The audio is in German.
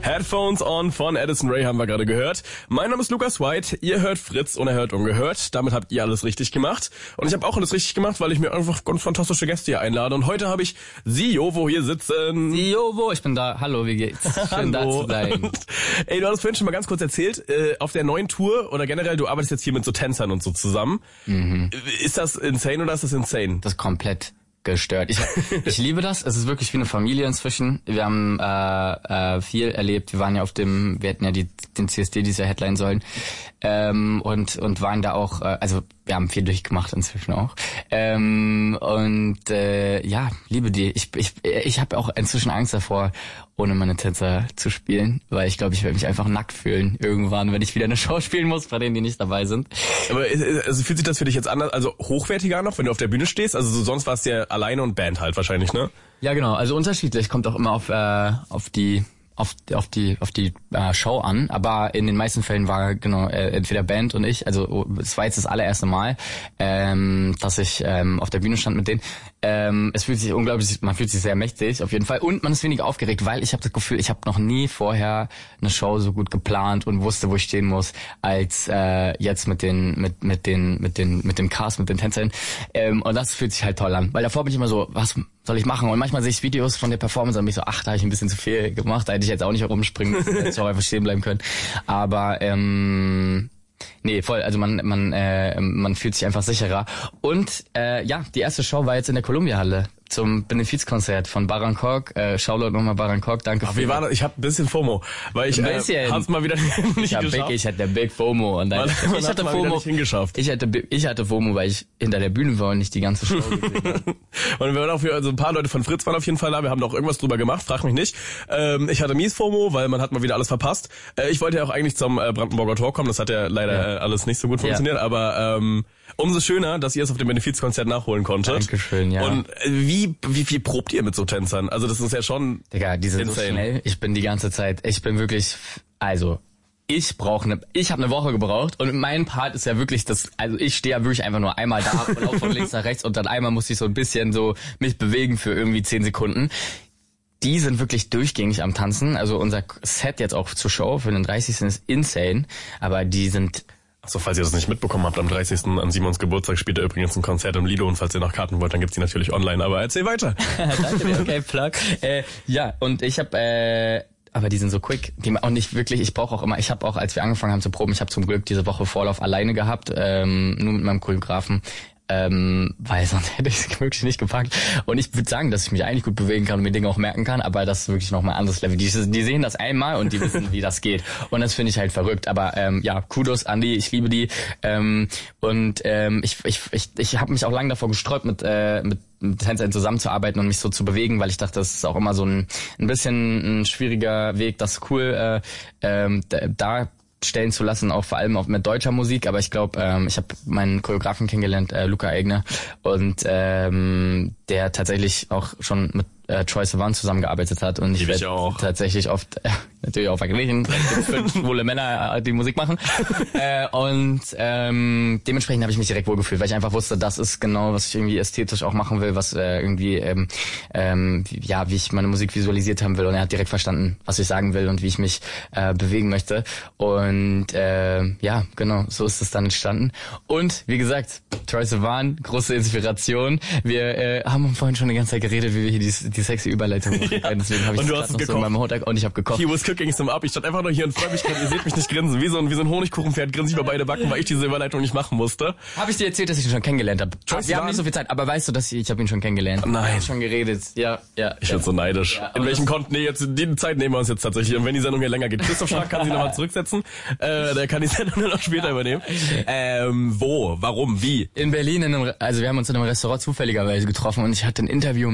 Headphones on von Addison Rae haben wir gerade gehört. Mein Name ist Lukas White, ihr hört Fritz und Unerhört Ungehört. Damit habt ihr alles richtig gemacht. Und ich habe auch alles richtig gemacht, weil ich mir einfach ganz fantastische Gäste hier einlade. Und heute habe ich Siovo hier sitzen. Siovo, ich bin da. Hallo, wie geht's? Schön da zu sein. Ey, du hast vorhin schon mal ganz kurz erzählt, auf der neuen Tour oder generell, du arbeitest jetzt hier mit so Tänzern und so zusammen. Mhm. Ist das insane oder ist das insane? Das ist komplett gestört. Ich liebe das. Es ist wirklich wie eine Familie inzwischen. Wir haben viel erlebt. Wir hatten ja den CSD, die ja Headline sollen, und waren da auch, also wir haben viel durchgemacht inzwischen auch. Liebe die. Ich habe auch inzwischen Angst davor, ohne meine Tänzer zu spielen, weil ich glaube, ich werde mich einfach nackt fühlen irgendwann, wenn ich wieder eine Show spielen muss, bei denen die nicht dabei sind. Aber also fühlt sich das für dich jetzt anders, also hochwertiger noch, wenn du auf der Bühne stehst? Also sonst warst du ja alleine und Band halt wahrscheinlich, ne? Ja, genau. Also unterschiedlich, kommt auch immer auf die Show an, aber in den meisten Fällen war entweder Band und ich, also es war jetzt das allererste Mal, dass ich auf der Bühne stand mit denen. Es fühlt sich unglaublich, man fühlt sich sehr mächtig auf jeden Fall und man ist weniger aufgeregt, weil ich habe das Gefühl, ich habe noch nie vorher eine Show so gut geplant und wusste, wo ich stehen muss, als jetzt mit dem Cast, mit den Tänzern. Und das fühlt sich halt toll an, weil davor bin ich immer so, was soll ich machen? Und manchmal sehe ich Videos von der Performance und bin ich so, ach, da habe ich ein bisschen zu viel gemacht, da hätte ich jetzt auch nicht herumspringen, hätte ich auch einfach stehen bleiben können. Aber nee, voll, also man fühlt sich einfach sicherer. Und die erste Show war jetzt in der Columbia-Halle zum Benefizkonzert von Barankok. Shoutout nochmal Barankok, danke. Ach, wie war das? Ich hab ein bisschen FOMO, weil ich hab's mal wieder nicht geschafft. Ich hatte Big FOMO. Und dann, ich hatte FOMO. Nicht hingeschafft. Ich hatte FOMO, weil ich hinter der Bühne war und nicht die ganze Show gesehen habe. Und wir waren auch also ein paar Leute von Fritz waren auf jeden Fall da. Wir haben da auch irgendwas drüber gemacht, frag mich nicht. Ich hatte mies FOMO, weil man hat mal wieder alles verpasst. Ich wollte ja auch eigentlich zum Brandenburger Tor kommen. Das hat ja leider alles nicht so gut funktioniert. Aber umso schöner, dass ihr es auf dem Benefizkonzert nachholen konntet. Dankeschön, ja. Und wie viel probt ihr mit so Tänzern? Also das ist ja schon Digga, die sind insane. So schnell. Ich bin die ganze Zeit, ich habe eine Woche gebraucht und mein Part ist ja wirklich ich stehe ja wirklich einfach nur einmal da und laufe von links nach rechts und dann einmal muss ich so ein bisschen so mich bewegen für irgendwie 10 Sekunden. Die sind wirklich durchgängig am Tanzen. Also unser Set jetzt auch zur Show für den 30. ist insane, aber die sind... Achso, falls ihr das nicht mitbekommen habt, am 30. an Simons Geburtstag spielt er übrigens ein Konzert im Lido und falls ihr noch Karten wollt, dann gibt's die natürlich online, aber erzähl weiter. Danke dir, okay, Plug. Und ich habe... aber die sind so quick, die auch nicht wirklich, ich brauche auch immer, ich habe auch, als wir angefangen haben zu proben, ich habe zum Glück diese Woche Vorlauf alleine gehabt, nur mit meinem Choreografen, weil sonst hätte ich es wirklich nicht gepackt. Und ich würde sagen, dass ich mich eigentlich gut bewegen kann und mir Dinge auch merken kann, aber das ist wirklich nochmal ein anderes Level. Die sehen das einmal und die wissen, wie das geht. Und das finde ich halt verrückt. Aber Kudos an die, ich liebe die. Ich habe mich auch lange davor gesträubt, mit Tänzern zusammenzuarbeiten und mich so zu bewegen, weil ich dachte, das ist auch immer so ein bisschen ein schwieriger Weg, das ist cool, da stellen zu lassen, auch vor allem auch mit deutscher Musik, aber ich glaube, ich habe meinen Choreografen kennengelernt, Luca Egner, und der tatsächlich auch schon mit Troye Sivan zusammengearbeitet hat und ich werde tatsächlich oft natürlich auch verglichen, 5 schwule Männer, die Musik machen, und dementsprechend habe ich mich direkt wohlgefühlt, weil ich einfach wusste, das ist genau, was ich irgendwie ästhetisch auch machen will, was wie ich meine Musik visualisiert haben will, und er hat direkt verstanden, was ich sagen will und wie ich mich bewegen möchte, und genau, so ist es dann entstanden. Und wie gesagt, Troye Sivan, große Inspiration. Wir haben vorhin schon die ganze Zeit geredet, wie wir hier die sexy Überleitung machen können. Deswegen habe ich das noch so in meinem Hottag und ich habe gekocht. He was cooking some up. Ich stand einfach nur hier und freue mich gerade. Ihr seht mich nicht grinsen. Wie so ein Honigkuchenpferd grinse ich über beide Backen, weil ich diese Überleitung nicht machen musste. Habe ich dir erzählt, dass ich ihn schon kennengelernt habe? Wir haben nicht so viel Zeit, aber weißt du, dass ich habe ihn schon kennengelernt? Nein. Wir haben schon geredet. Ja. Ich bin so neidisch. Ja, in welchem Konten? Nee, jetzt die Zeit nehmen wir uns jetzt tatsächlich. Und wenn die Sendung hier länger geht, Christoph Schark kann sie nochmal zurücksetzen. Der kann die Sendung dann noch später übernehmen. Wo? Warum? Wie? In Berlin, wir haben uns in einem Restaurant zufälligerweise getroffen und ich hatte ein Interview